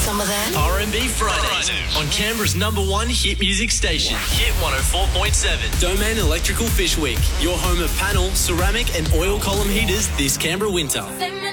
some of that? R&B Fridays on Canberra's #1 hit music station, Hit 104.7. Domain Electrical Fish Week, your home of panel, ceramic and oil column heaters this Canberra winter.